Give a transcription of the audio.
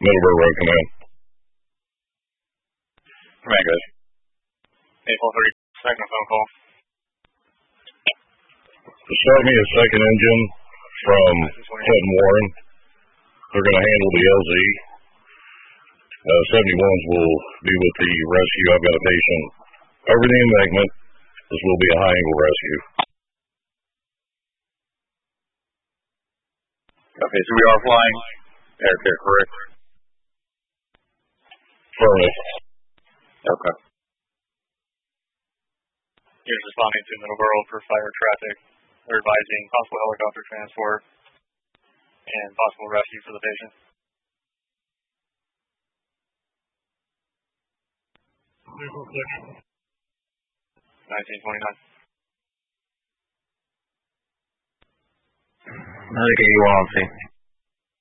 Middleburg Road Command. Command, guys. 8-4-30, second phone call. Start me a second engine from Ted and Warren. They're going to handle the LZ. 71s will be with the rescue. I've got a patient over the embankment. This will be a high-angle rescue. Okay, so we are flying aircare, correct? Affirmative. Okay. Here's responding to Middleborough for fire traffic. They're advising possible helicopter transport and possible rescue for the patient. 1929. Medic 81 on scene.